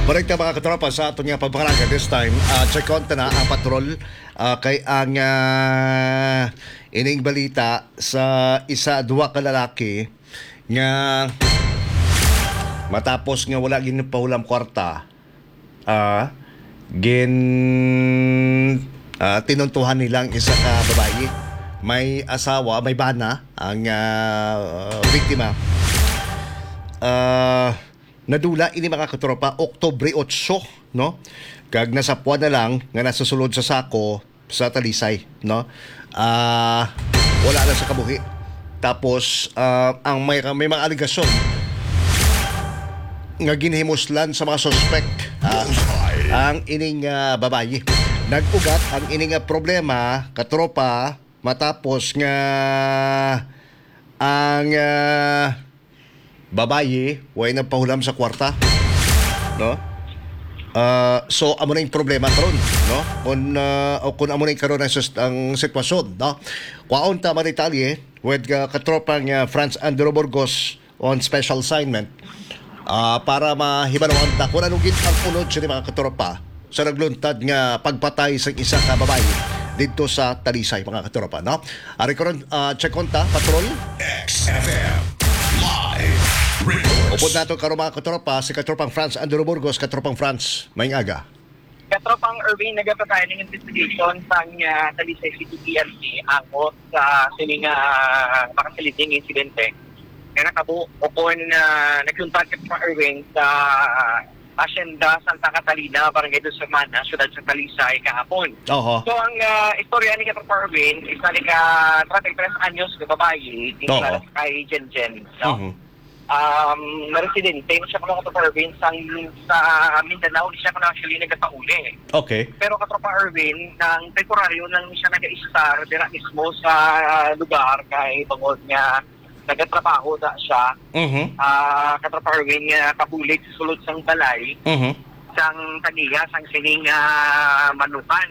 Balik na mga katropa sa ato nga pagpangalaga this time. Check on na ang patrol kay ang ining balita sa duwa ka lalaki nga matapos nga wala ginapahulam kwarta tinuntuhan nilang isa ka babae. May asawa, may bana ang biktima. Nadula ini mga katropa Oktubre 8, no? Kag nasapwan na lang nga nasusulod sa sako sa Talisay, no? Wala na sa kabuhi. Tapos ang may mga aligasyon nga ginhimuslan sa mga suspect ang ining babae. Nag-ugat ang ining problema katropa matapos nga ang babae way nagpahulam sa kwarta, no? So amo na yung problema karon, no? Kung amo na yung karon ang sitwasyon, no? Kwaon ta man detalye with katropang Franz Andrew Burgos on special assignment para mahibalawan ta kung anong ang unod sa mga katropa sa nagluntad nga pagpatay sa isa ka babae dito sa Talisay, mga katropa, no? Ari karon check on ta patrol XFM Live Reports. Upod nato karon mga katropa si katropang Franz Andrew Burgos. Katropang Franz, mayong aga. Katropang Irving, nagpapatay ng investigation sa Talisay City PNP angot sa sining makasaliting insidente. Kaya nakabuo ko na nagluntad katropang Irving sa Hacienda Santa Catalina, Barangay Dos Hermanas, syudad sa Talisay kahapon. Oho. So ang istorya ni katropang Irving is na 33 anyos na babae dito kay Jen, no? Na residente siya kung katropang Irving sa Mindanao, di siya kung actually nagkatauli. Okay. Pero katropang Irving, ng temporaryo nang siya nag-i-star dira mismo sa lugar kay bangod nga nagatrabaho da siya. Katropang Irving kabulig sulod sang balay sang tagiya sang sining manukan.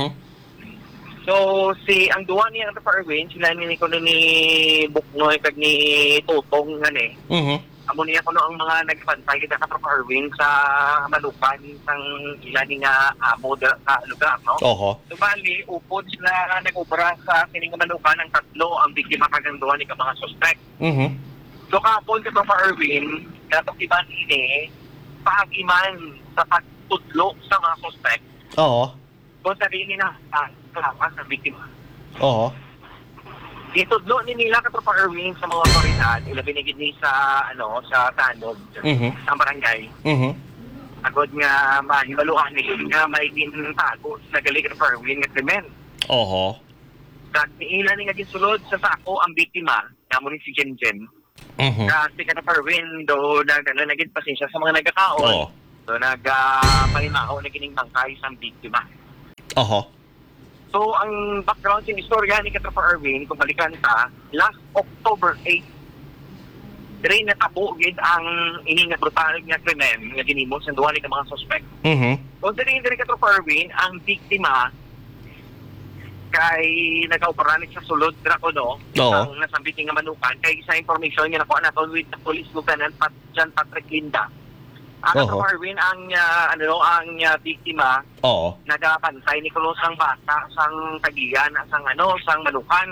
So si ang duwa niya katropang Irving, sila ni Buknoy kag ni Totong ngani. Amo niya kuno ang mga nagpantay kita katropang Irving sa manukan sang ilan nga amo sa lugar, no? So bali upod sila nag-obra sa sining manukan ng tatlo ang biktima kag ang duwa ni ka mga suspect. So kahapon katropang Irving, dapat iban ini pag-iman sa pagtudlo sa mga suspect. So sabihin nila kalapas ng biktima. Itudlo ni nila katropang Irving sa mga otoridad, ilabinigid ni sa sa Tanog, sa barangay. Agod nga mahibaluhan ni nga may gintago sa gali katropang Irving nga krimen. Kag niila ni nga ginsulod sa sako ang biktima, namo ni si Jen. Kasi katropang Irving do nagid pasensya sa mga nagkakaon. So nagpahimaho na kining bangkay sa biktima. So, ang background sa istorya ni katropang Irving, kung balikan ta, last October 8, dire natabo gid ang ini nga brutal nga krimen nga ginhimo sa duwa ni mga suspect. So, dire katropang Irving, ang biktima kay nag-operate sa sulod dra kuno ang nasambit nga manukan kay isa information nga nakuha naton with the Police Lieutenant John Patrick Linda. Ang katropang Irving, ang biktima nagapantay ni kuno sang bata sang tagiyan sang sang manukan.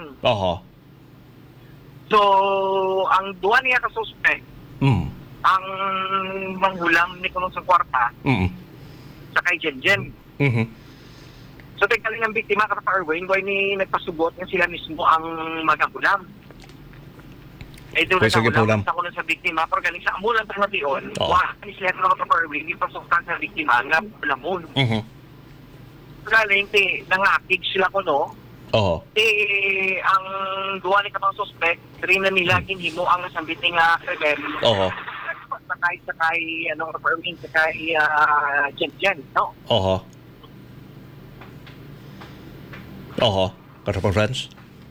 So ang duwa niya ka suspect ang manghulam ni kuno sang kwarta sa kay Jen. So tekaling ang biktima katropang Irving boy ni nagpasugot nga sila mismo ang magahulam. Doon sa kuno sa biktima, pero galing sa amulan sa nation, ni sila katropang Irving, ipasuktan sa biktima nga lamon. Galing, nangakig sila kuno. Ang duwa ni kapang suspect, rin na nila ginhimo ang nasambit nga krimen. Sakay, katropang Irving, sakay Jen, no? Katropang Franz?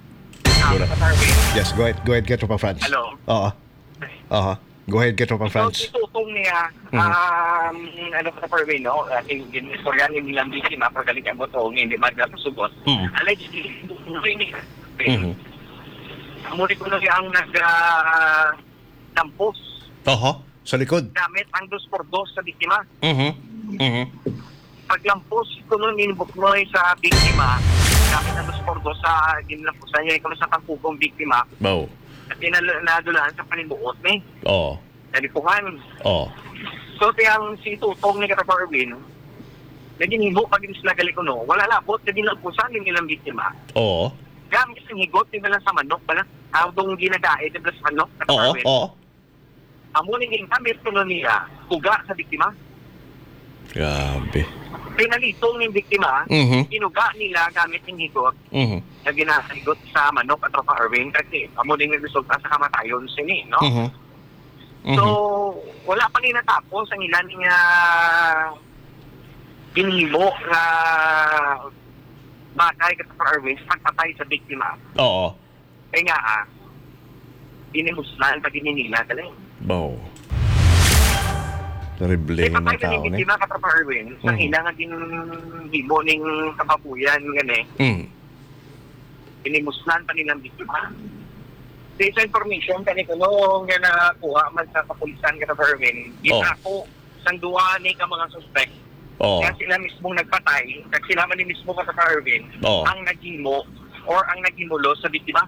Yes, go ahead, katropang Franz. Hello? Go ahead, katropang Franz. So, itutong niya, katropang Irving, no? Yung istorya ni nilang biktima, pagaling ang botong, hindi magpasugot. Allegedly, muli ko na ang nagdampos Sa likod. gamit ang 2x2 sa biktima. Paglampos ko nun inibuknoy sa biktima, gamit ang 2x2 sa ginlapusan niya ikaw sa pagpugong biktima Bow. at nadulaan sa panibuot ni. Oo. Nalipuhan. Oo. So, tiyang si Tutong ni Katapa Erwin, naginibo pag sila gali ko no, wala labot, na dinalpusan din nilang biktima. Oo. Gamit ang higot, di ba lang sa manok, pala, awdong ginagae, di ba sa manok, Katapa Oo. Erwin. Oo. Amo nang gamit ko nun niya, kuga sa biktima. Grabe. Pinalitong ng biktima, kinuga nila gamit ng higot, na ginahigot sa manok at Katapa Erwin, kasi amo din nagresulta sa kamatayon sini, no? So, wala pa rin natapos ang ilan nga ginhimo nga bagay Katapa Erwin sa pagpatay sa biktima. Oo. Kaya nga, inimuslan pag nila galing. Bow. Terrible Kaya yung patay mga na tao yung ni. biktima Katapa Erwin, sa ilang ginhimo ng kapabuyan gani, inimuslan pa nilang biktima. Sa information, kanikuno nga nakuha man sa kapulisan Katapa Erwin, ginako sang duwa ni ka mga suspect. Oo. Kaya sila mismong nagpatay, kaya sila man ni mismo Katapa Erwin, Oo. ang naghimo or ang naghimulo sa biktima.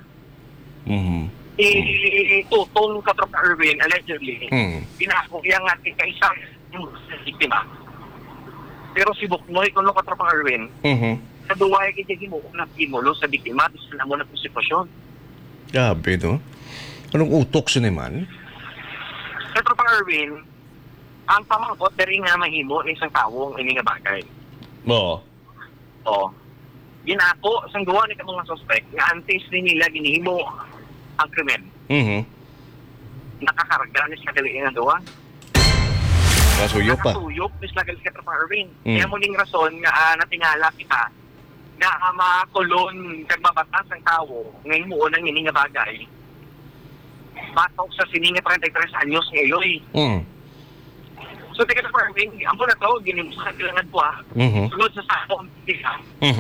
Tutong Katapa Erwin, allegedly, ginako yang ating kaisang biktima. Pero si Buknoy, kuno Katapa Erwin, sa duwa yung kinahimo naghimulo sa biktima, sila mo na po sitwasyon. Grabe, no? Anong utok siya naman? Sa Katapa Erwin, ang pamangkot dari nga mahimo ng isang tawong ini nga bagay. Oo. O, ginako sang duwa ni mga suspect nga antes ni nila ginihimo ang krimen. Nakakarga ni sa gali nga duwa. Kasuyo pa. Nakatuyok ni sa gali sa Katapa Erwin. Kaya mo ning rason nga natingala kita nga makulon kag mabatas ang tawo ngayon mo unang ini nga bagay. Batok sa sininga 33 anyos ngayon. So, teka na po, ang po na to, ginimusan kailangan po sunod sa sakong bilang.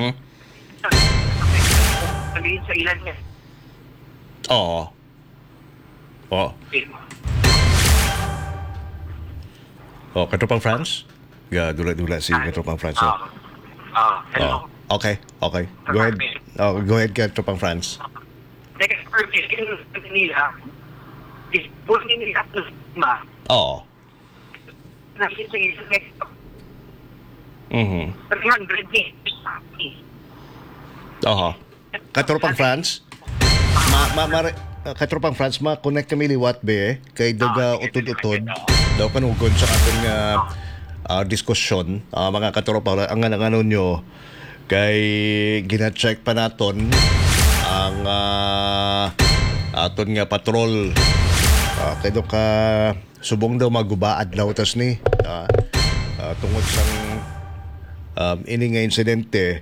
Sabihin sa ilan niya. Oo. Oo. Oh, Katropang France? Dula-dula si Katropang France. Hello. Okay. Go ahead. Go ahead, Katropang France. Teka na po, nila, puro nila ma. Oo. Nakita sa ilan niya. 300 meters. Oo. Katropang France? Katropang France, ma-connect kami liwat be kay daga utod-utod daw panugon sa ating diskusyon mga katropang ang ano nyo kay gina-check pa naton ang aton nga patrol kay do ka subong daw magubaad daw tas ni tungod sang ini nga insidente